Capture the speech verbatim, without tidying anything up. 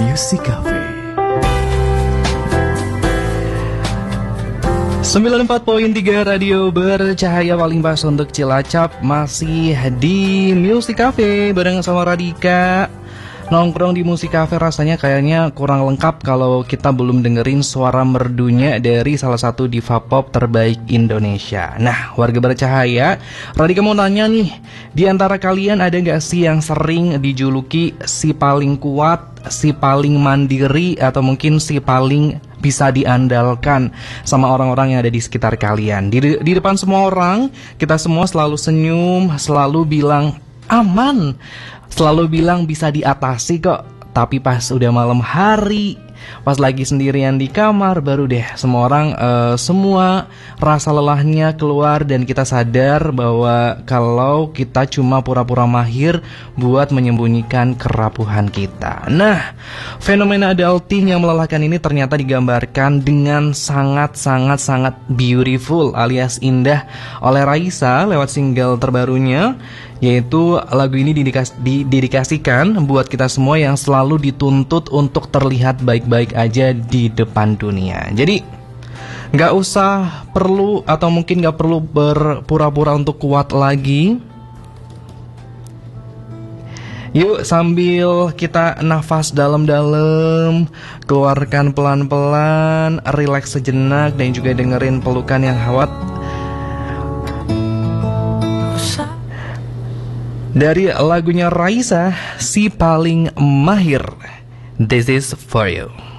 Music Cafe. sembilan puluh empat koma tiga Radio Bercahaya paling pas untuk Cilacap. Masih di Music Cafe bareng sama Radika. Nongkrong di Music Cafe rasanya kayaknya kurang lengkap kalau kita belum dengerin suara merdunya dari salah satu diva pop terbaik Indonesia. Nah, warga Bercahaya, Radika mau nanya nih, di antara kalian ada gak sih yang sering dijuluki si paling kuat, si paling mandiri, atau mungkin si paling bisa diandalkan sama orang-orang yang ada di sekitar kalian? Di, di depan semua orang, kita semua selalu senyum, selalu bilang aman, selalu bilang bisa diatasi kok. Tapi pas udah malam hari, pas lagi sendirian di kamar, baru deh semua orang, uh, semua rasa lelahnya keluar. Dan kita sadar bahwa kalau kita cuma pura-pura mahir buat menyembunyikan kerapuhan kita. Nah, fenomena adulting yang melelahkan ini ternyata digambarkan dengan sangat-sangat-sangat beautiful alias indah oleh Raisa lewat single terbarunya, yaitu lagu ini didikas, didedikasikan buat kita semua yang selalu dituntut untuk terlihat baik-baik aja di depan dunia. Jadi gak usah perlu atau mungkin gak perlu berpura-pura untuk kuat lagi. Yuk sambil kita nafas dalam-dalam, keluarkan pelan-pelan, rileks sejenak, dan juga dengerin pelukan yang hangat dari lagunya Raisa, Si Paling Mahir. This is for you.